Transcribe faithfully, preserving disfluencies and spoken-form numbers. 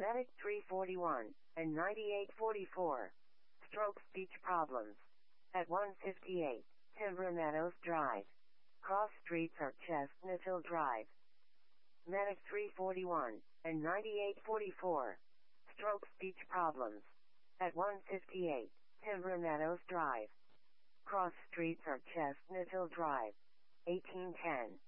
Medic three forty-one and ninety-eight forty-four. Stroke speech problems. At one fifty-eight, Timber Meadows Drive. Cross streets are Chestnut Hill Drive. Medic three forty-one and ninety-eight forty-four. Stroke speech problems. At one fifty-eight, Timber Meadows Drive. Cross streets are Chestnut Hill Drive. eighteen ten.